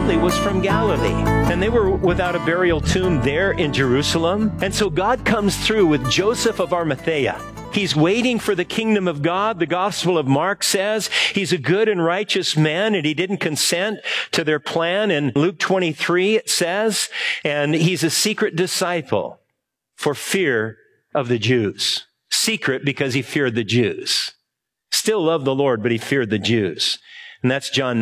family was from Galilee, and they were without a burial tomb there in Jerusalem. And so God comes through with Joseph of Arimathea. He's waiting for the kingdom of God. The Gospel of Mark says he's a good and righteous man, and he didn't consent to their plan. In Luke 23, it says, and he's a secret disciple for fear of the Jews. Secret because he feared the Jews. Still loved the Lord, but he feared the Jews. And that's John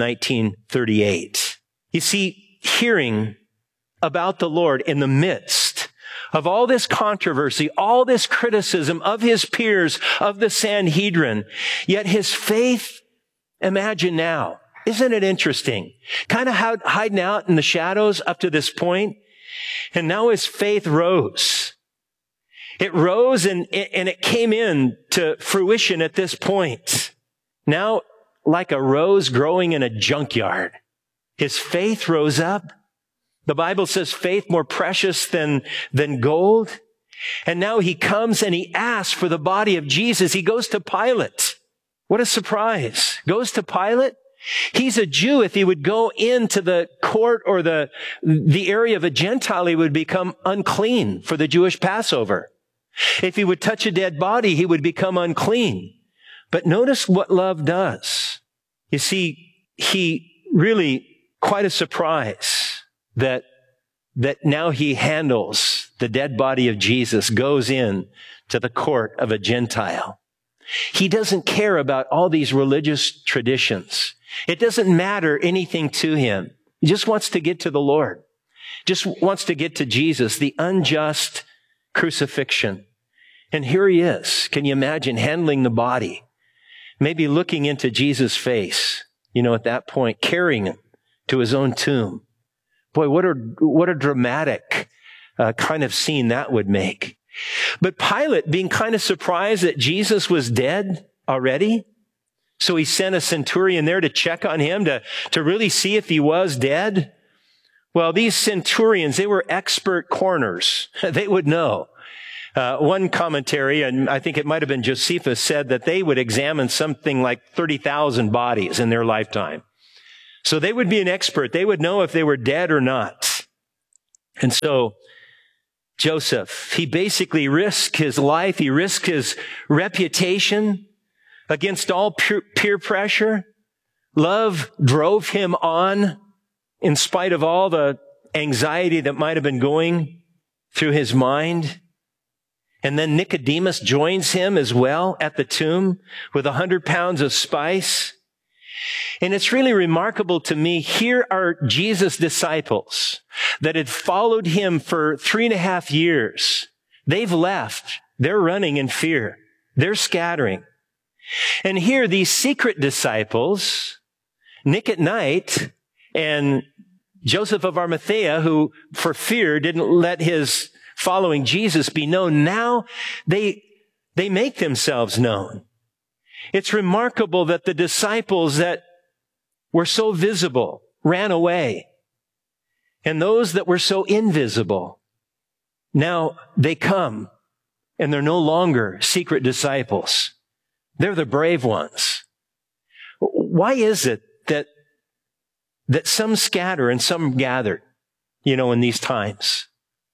19:38. You see, hearing about the Lord in the midst of all this controversy, all this criticism of his peers, of the Sanhedrin, yet his faith, imagine now, isn't it interesting? Kind of hiding out in the shadows up to this point, and now his faith rose. It rose and it came in to fruition at this point. Now, like a rose growing in a junkyard, his faith rose up. The Bible says faith more precious than gold. And now he comes and he asks for the body of Jesus. He goes to Pilate. What a surprise. Goes to Pilate. He's a Jew. If he would go into the court or the area of a Gentile, he would become unclean for the Jewish Passover. If he would touch a dead body, he would become unclean. But notice what love does. You see, he really, quite a surprise that now he handles the dead body of Jesus, goes in to the court of a Gentile. He doesn't care about all these religious traditions. It doesn't matter anything to him. He just wants to get to the Lord. Just wants to get to Jesus, the unjust crucifixion. And here he is. Can you imagine handling the body? Maybe looking into Jesus' face, at that point, carrying him to his own tomb. Boy, what a dramatic kind of scene that would make. But Pilate, being kind of surprised that Jesus was dead already, so he sent a centurion there to check on him, to really see if he was dead. Well, these centurions, they were expert coroners. They would know. One commentary, and I think it might have been Josephus, said that they would examine something like 30,000 bodies in their lifetime. So they would be an expert. They would know if they were dead or not. And so Joseph, he basically risked his life. He risked his reputation against all peer pressure. Love drove him on in spite of all the anxiety that might have been going through his mind. And then Nicodemus joins him as well at the tomb with 100 pounds of spice. And it's really remarkable to me. Here are Jesus' disciples that had followed him for 3.5 years. They've left. They're running in fear. They're scattering. And here, these secret disciples, Nick at night and Joseph of Arimathea, who for fear didn't let his following Jesus be known, now they make themselves known. It's remarkable that the disciples that were so visible ran away. And those that were so invisible, now they come and they're no longer secret disciples. They're the brave ones. Why is it that some scatter and some gather, in these times?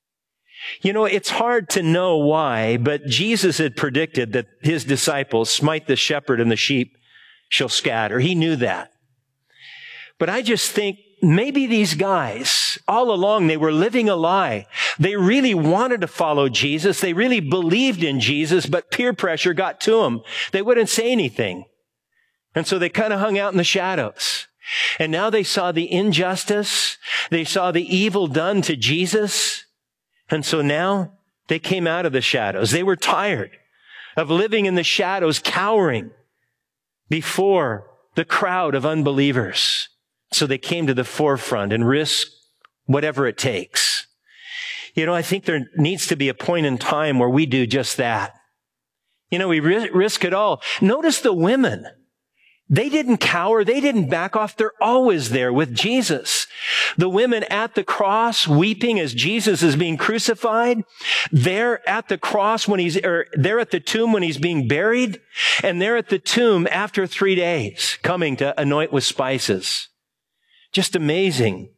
It's hard to know why, but Jesus had predicted that his disciples smite the shepherd and the sheep shall scatter. He knew that. But I just think maybe these guys, all along, they were living a lie. They really wanted to follow Jesus. They really believed in Jesus, but peer pressure got to them. They wouldn't say anything. And so they kind of hung out in the shadows. And now they saw the injustice. They saw the evil done to Jesus. And so now they came out of the shadows. They were tired of living in the shadows, cowering before the crowd of unbelievers. So they came to the forefront and risked whatever it takes. I think there needs to be a point in time where we do just that. We risk it all. Notice the women. They didn't cower. They didn't back off. They're always there with Jesus. The women at the cross weeping as Jesus is being crucified. They're at the cross they're at the tomb when he's being buried. And they're at the tomb after 3 days coming to anoint with spices. Just amazing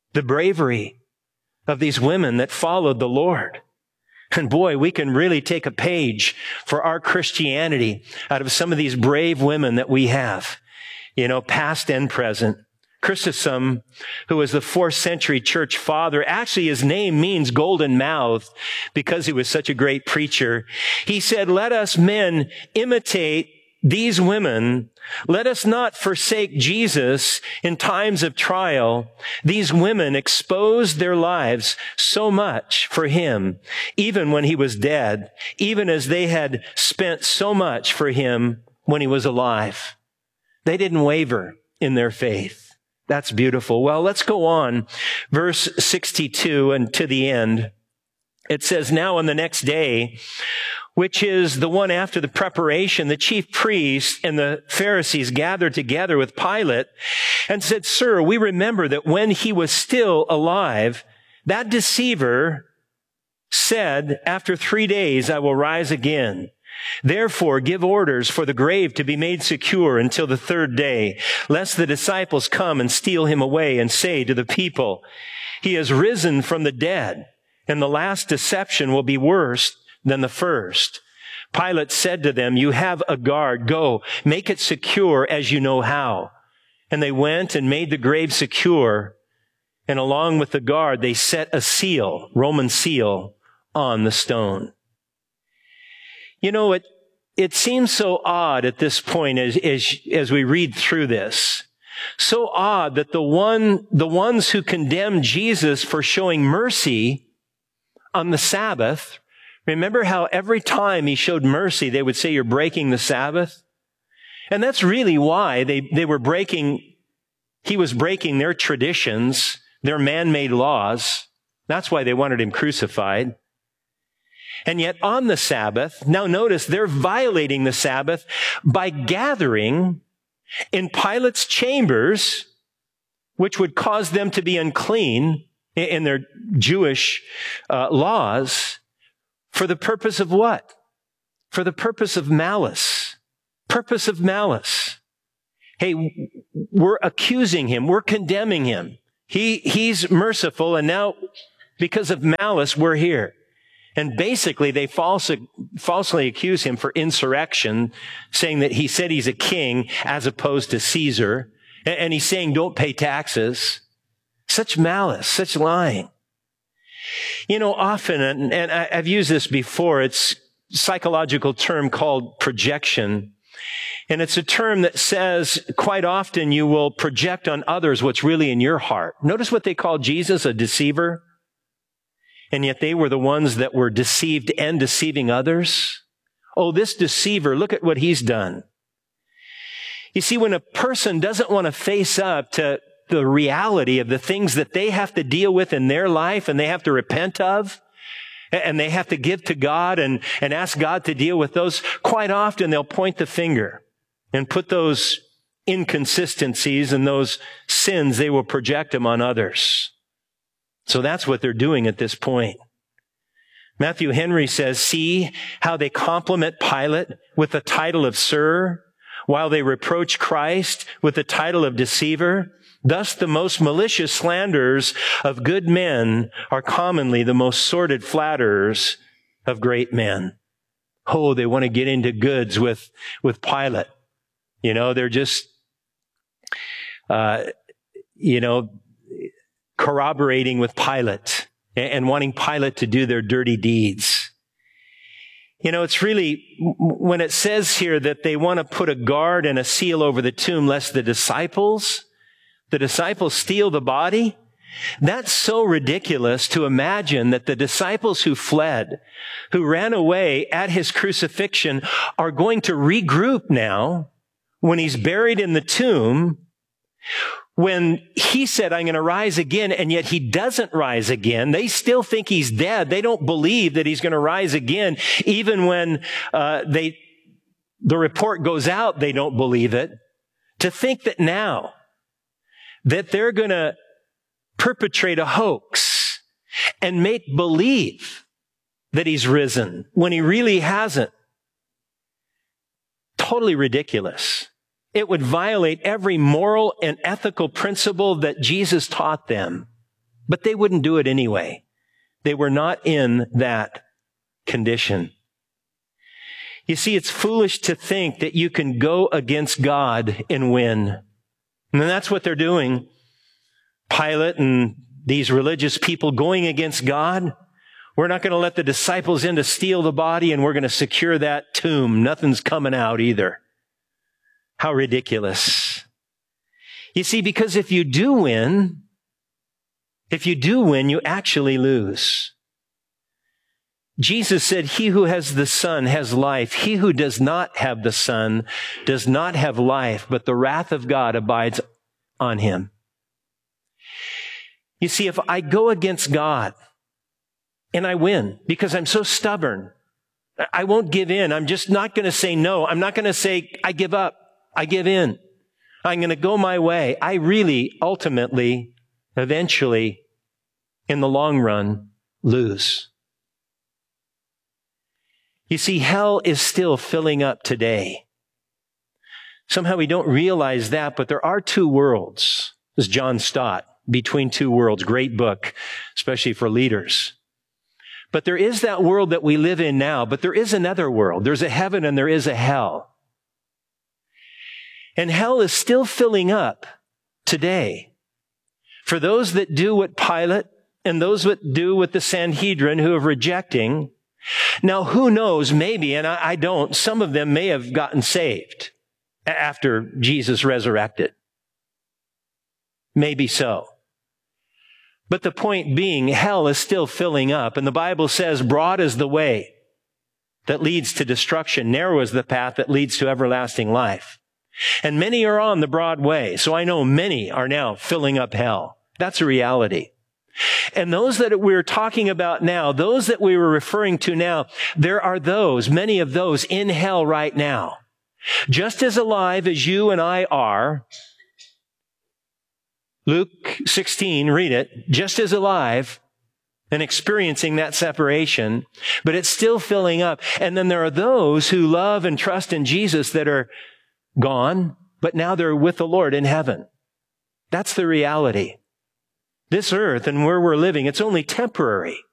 the bravery of these women that followed the Lord. And boy, we can really take a page for our Christianity out of some of these brave women that we have, past and present. Chrysostom, who was the 4th century church father, actually his name means golden mouth because he was such a great preacher. He said, let us men imitate these women. Let us not forsake Jesus in times of trial. These women exposed their lives so much for him, even when he was dead, even as they had spent so much for him when he was alive. They didn't waver in their faith. That's beautiful. Well, let's go on. Verse 62 and to the end. It says, now on the next day, which is the one after the preparation, the chief priests and the Pharisees gathered together with Pilate and said, Sir, we remember that when he was still alive, that deceiver said, after 3 days, I will rise again. Therefore, give orders for the grave to be made secure until the 3rd day, lest the disciples come and steal him away and say to the people, he has risen from the dead, and the last deception will be worse than the first. Pilate said to them, you have a guard. Go, make it secure as you know how. And they went and made the grave secure. And along with the guard, they set a seal, Roman seal, on the stone. It seems so odd at this point as we read through this. So odd that the ones who condemned Jesus for showing mercy on the Sabbath, remember how every time he showed mercy, they would say, you're breaking the Sabbath? And that's really why he was breaking their traditions, their man-made laws. That's why they wanted him crucified. And yet on the Sabbath, now notice they're violating the Sabbath by gathering in Pilate's chambers, which would cause them to be unclean in their Jewish laws, for the purpose of what? For the purpose of malice. Purpose of malice. Hey, we're accusing him. We're condemning him. He's merciful, and now because of malice, we're here. And basically, they falsely accuse him for insurrection, saying that he said he's a king as opposed to Caesar. And he's saying, don't pay taxes. Such malice, such lying. Often, and I've used this before, it's a psychological term called projection. And it's a term that says quite often you will project on others what's really in your heart. Notice what they call Jesus, a deceiver. And yet they were the ones that were deceived and deceiving others. Oh, this deceiver, look at what he's done. You see, when a person doesn't want to face up to the reality of the things that they have to deal with in their life and they have to repent of, and they have to give to God and ask God to deal with those, quite often they'll point the finger and put those inconsistencies and those sins, they will project them on others. So that's what they're doing at this point. Matthew Henry says, see how they compliment Pilate with the title of Sir, while they reproach Christ with the title of deceiver. Thus the most malicious slanderers of good men are commonly the most sordid flatterers of great men. Oh, they want to get into goods with Pilate. They're just, corroborating with Pilate and wanting Pilate to do their dirty deeds. It's really, when it says here that they want to put a guard and a seal over the tomb lest the disciples steal the body, that's so ridiculous to imagine that the disciples who fled, who ran away at his crucifixion, are going to regroup now when he's buried in the tomb, when he said, I'm going to rise again, and yet he doesn't rise again. They still think he's dead. They don't believe that he's going to rise again. Even when the report goes out, they don't believe it. To think that now that they're going to perpetrate a hoax and make believe that he's risen when he really hasn't. Totally ridiculous. It would violate every moral and ethical principle that Jesus taught them. But they wouldn't do it anyway. They were not in that condition. You see, it's foolish to think that you can go against God and win. And that's what they're doing. Pilate and these religious people going against God. We're not going to let the disciples in to steal the body, and we're going to secure that tomb. Nothing's coming out either. How ridiculous. You see, because if you do win, you actually lose. Jesus said, he who has the Son has life. He who does not have the Son does not have life, but the wrath of God abides on him. You see, if I go against God and I win because I'm so stubborn, I won't give in. I'm just not going to say no. I'm not going to say, I give up. I give in. I'm going to go my way. I really, ultimately, eventually, in the long run, lose. You see, hell is still filling up today. Somehow we don't realize that, but there are two worlds. This is John Stott, Between Two Worlds, great book, especially for leaders. But there is that world that we live in now, but there is another world. There's a heaven and there is a hell. And hell is still filling up today. For those that do what Pilate and those that do what the Sanhedrin who are rejecting. Now, who knows, maybe, and I don't, some of them may have gotten saved after Jesus resurrected. Maybe so. But the point being, hell is still filling up, and the Bible says, broad is the way that leads to destruction, narrow is the path that leads to everlasting life. And many are on the broad way, so I know many are now filling up hell. That's a reality. And those that we're talking about now, those that we were referring to now, there are those, many of those in hell right now. Just as alive as you and I are, Luke 16, read it, just as alive and experiencing that separation, but it's still filling up. And then there are those who love and trust in Jesus that are gone, but now they're with the Lord in heaven. That's the reality. This earth and where we're living, it's only temporary.